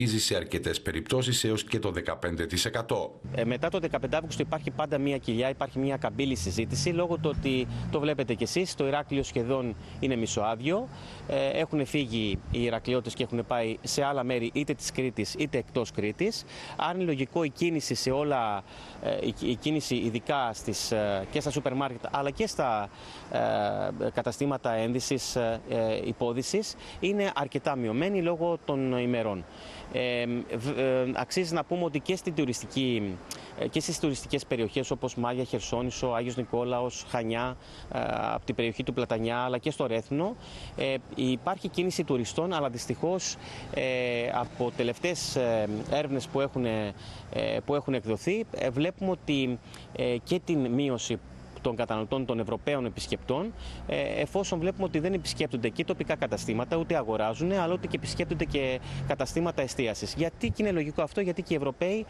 Σε αρκετές περιπτώσεις έως και το 15%. Μετά το 15 Αύγουστο υπάρχει πάντα μια κοιλιά, υπάρχει μια καμπύλη συζήτηση, λόγω του ότι το βλέπετε κι εσείς, το Ηράκλειο σχεδόν είναι μισοάδιο. Έχουν φύγει οι Ηρακλειώτες και έχουν πάει σε άλλα μέρη είτε της Κρήτης είτε εκτός Κρήτης. Άρα είναι λογικό η κίνηση σε όλα, η κίνηση ειδικά και στα σούπερ μάρκετ αλλά και στα καταστήματα ένδυσης, υπόδυσης είναι αρκετά μειωμένη λόγω των ημερών. Αξίζει να πούμε ότι και στις τουριστικές περιοχές όπως Μάγια, Χερσόνησο, Άγιος Νικόλαος, Χανιά, από την περιοχή του Πλατανιά αλλά και στο Ρέθνο υπάρχει κίνηση τουριστών, αλλά δυστυχώς από τελευταίες έρευνες που έχουν εκδοθεί βλέπουμε ότι και την μείωση των καταναλωτών, των Ευρωπαίων επισκεπτών, εφόσον βλέπουμε ότι δεν επισκέπτονται και τοπικά καταστήματα, ούτε αγοράζουν, αλλά ούτε και επισκέπτονται και καταστήματα εστίασης. Γιατί και είναι λογικό αυτό, γιατί και οι Ευρωπαίοι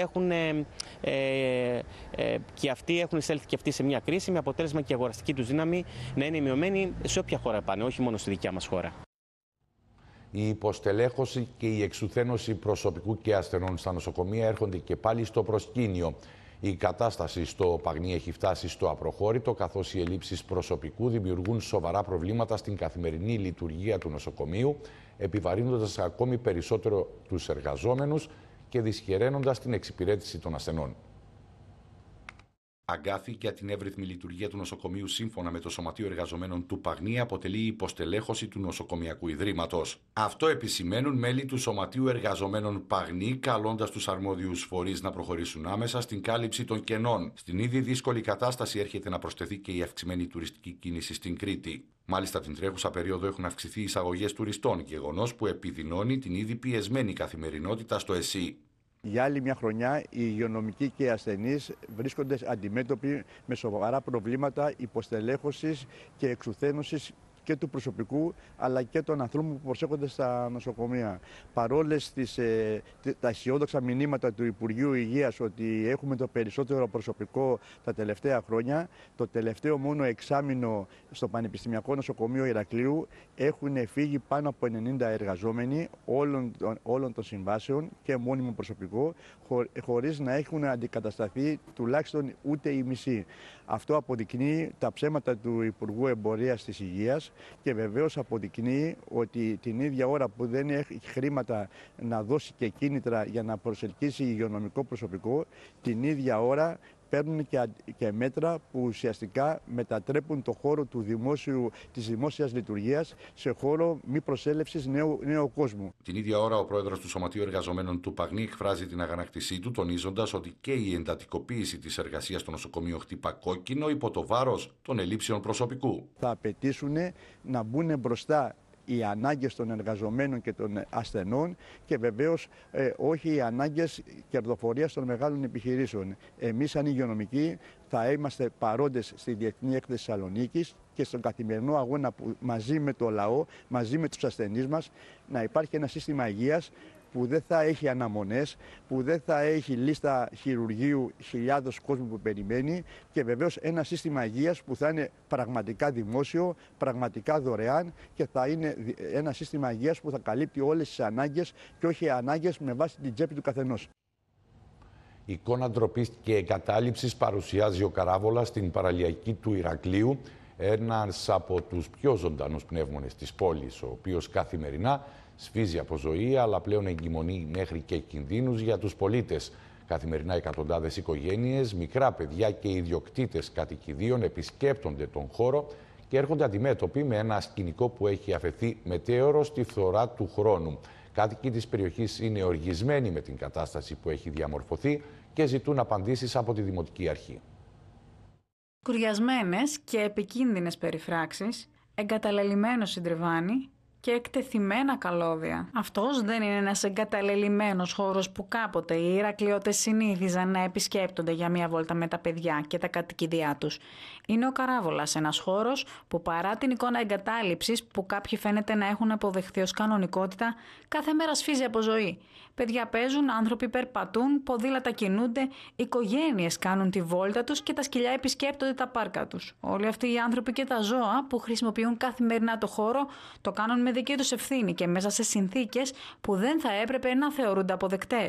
έχουν εισέλθει και αυτοί σε μια κρίση, με αποτέλεσμα και η αγοραστική τους δύναμη να είναι μειωμένη σε όποια χώρα πάνε, όχι μόνο στη δικιά μας χώρα. Η υποστελέχωση και η εξουθένωση προσωπικού και ασθενών στα νοσοκομεία έρχονται και πάλι στο προσκήνιο. Η κατάσταση στο Παγνί έχει φτάσει στο απροχώρητο, καθώς οι ελλείψεις προσωπικού δημιουργούν σοβαρά προβλήματα στην καθημερινή λειτουργία του νοσοκομείου, επιβαρύνοντας ακόμη περισσότερο τους εργαζόμενους και δυσχεραίνοντας την εξυπηρέτηση των ασθενών. Αγκάθι για την εύρυθμη λειτουργία του νοσοκομείου, σύμφωνα με το Σωματείο Εργαζομένων του Παγνί, αποτελεί η υποστελέχωση του νοσοκομιακού ιδρύματος. Αυτό επισημαίνουν μέλη του Σωματείου Εργαζομένων Παγνί, καλώντας τους αρμόδιους φορείς να προχωρήσουν άμεσα στην κάλυψη των κενών. Στην ήδη δύσκολη κατάσταση έρχεται να προσθεθεί και η αυξημένη τουριστική κίνηση στην Κρήτη. Μάλιστα, την τρέχουσα περίοδο έχουν αυξηθεί οι εισαγωγές τουριστών, γεγονός που επιδεινώνει την ήδη πιεσμένη καθημερινότητα στο ΕΣΥ. Για άλλη μια χρονιά οι υγειονομικοί και οι ασθενείς βρίσκονται αντιμέτωποι με σοβαρά προβλήματα υποστελέχωσης και εξουθένωσης και του προσωπικού αλλά και των ανθρώπων που προσέχονται στα νοσοκομεία. Παρόλες τα αισιόδοξα μηνύματα του Υπουργείου Υγείας ότι έχουμε το περισσότερο προσωπικό τα τελευταία χρόνια, το τελευταίο μόνο εξάμηνο στο Πανεπιστημιακό Νοσοκομείο Ηρακλείου έχουν φύγει πάνω από 90 εργαζόμενοι όλων των συμβάσεων και μόνιμο προσωπικό, χωρίς να έχουν αντικατασταθεί τουλάχιστον ούτε η μισή. Αυτό αποδεικνύει τα ψέματα του Υπουργού Εμπορίας της Υγείας και βεβαίως αποδεικνύει ότι την ίδια ώρα που δεν έχει χρήματα να δώσει και κίνητρα για να προσελκύσει υγειονομικό προσωπικό, την ίδια ώρα παίρνουν και μέτρα που ουσιαστικά μετατρέπουν το χώρο της δημόσιας λειτουργίας σε χώρο μη προσέλευσης νέου κόσμου. Την ίδια ώρα, ο πρόεδρος του Σωματείου Εργαζομένων του Παγνί εκφράζει την αγανάκτησή του, τονίζοντας ότι και η εντατικοποίηση της εργασίας στο νοσοκομείο χτυπά κόκκινο υπό το βάρος των ελλείψεων προσωπικού. Θα απαιτήσουν να μπουν μπροστά οι ανάγκες των εργαζομένων και των ασθενών και βεβαίως όχι οι ανάγκες κερδοφορίας των μεγάλων επιχειρήσεων. Εμείς σαν υγειονομικοί θα είμαστε παρόντες στη Διεθνή Έκθεση Θεσσαλονίκης και στον καθημερινό αγώνα που μαζί με το λαό, μαζί με τους ασθενείς μας, να υπάρχει ένα σύστημα υγείας που δεν θα έχει αναμονές, που δεν θα έχει λίστα χειρουργείου χιλιάδες κόσμου που περιμένει και βεβαίως ένα σύστημα υγείας που θα είναι πραγματικά δημόσιο, πραγματικά δωρεάν και θα είναι ένα σύστημα υγείας που θα καλύπτει όλες τις ανάγκες και όχι ανάγκες με βάση την τσέπη του καθενός. Εικόνα ντροπής και εγκατάλειψης παρουσιάζει ο Καράβολας στην παραλιακή του Ηρακλείου, ένας από τους πιο ζωντανούς πνεύμονες της πόλης, ο οποίος καθημερινά σφίζει από ζωή, αλλά πλέον εγκυμονεί μέχρι και κινδύνους για τους πολίτες. Καθημερινά εκατοντάδες οικογένειες, μικρά παιδιά και ιδιοκτήτες κατοικιδίων επισκέπτονται τον χώρο και έρχονται αντιμέτωποι με ένα σκηνικό που έχει αφαιθεί μετέωρο στη φθορά του χρόνου. Κάτοικοι της περιοχής είναι οργισμένοι με την κατάσταση που έχει διαμορφωθεί και ζητούν απαντήσεις από τη Δημοτική Αρχή. Κουριασμένες και επικίνδυνες περιφράξεις, εγκαταλελειμμένο συντριβάνι και εκτεθειμένα καλώδια. Αυτός δεν είναι ένας εγκαταλελειμμένος χώρος που κάποτε οι Ηρακλειώτες συνήθιζαν να επισκέπτονται για μία βόλτα με τα παιδιά και τα κατοικιδιά τους. Είναι ο Καράβολας, ένας χώρος που παρά την εικόνα εγκατάλειψης που κάποιοι φαίνεται να έχουν αποδεχθεί ως κανονικότητα, κάθε μέρα σφίζει από ζωή. Παιδιά παίζουν, άνθρωποι περπατούν, ποδήλατα κινούνται, οικογένειες κάνουν τη βόλτα τους και τα σκυλιά επισκέπτονται τα πάρκα τους. Όλοι αυτοί οι άνθρωποι και τα ζώα που χρησιμοποιούν καθημερινά το χώρο το κάνουν με δική τους ευθύνη και μέσα σε συνθήκες που δεν θα έπρεπε να θεωρούνται αποδεκτές.